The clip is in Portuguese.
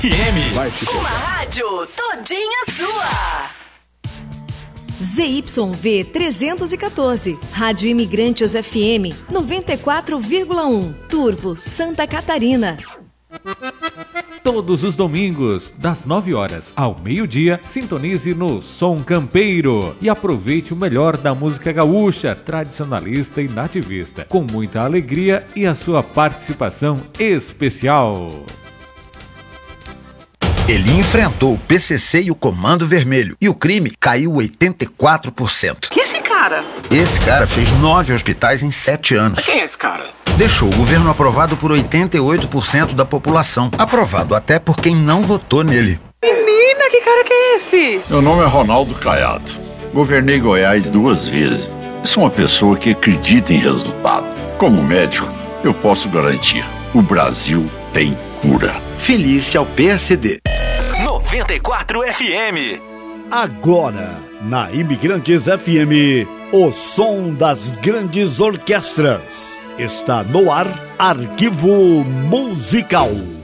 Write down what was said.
FM. Vai, Chico. Uma rádio todinha sua. ZYV 314, Rádio Imigrantes FM 94,1, Turvo, Santa Catarina. Todos os domingos, das 9 horas ao meio-dia, sintonize no Som Campeiro e aproveite o melhor da música gaúcha, tradicionalista e nativista, com muita alegria e a sua participação especial. Ele enfrentou o PCC e o Comando Vermelho e o crime caiu 84%. Que esse cara? Esse cara fez 9 hospitais em 7 anos. Quem é esse cara? Deixou o governo aprovado por 88% da população. Aprovado até por quem não votou nele. Menina, que cara que é esse? Meu nome é Ronaldo Caiado. Governei Goiás 2 vezes. Sou uma pessoa que acredita em resultado. Como médico, eu posso garantir: o Brasil tem cura. Felice ao PSD. 94 FM. Agora, na Imigrantes FM, o som das grandes orquestras. Está no ar, Arquivo Musical.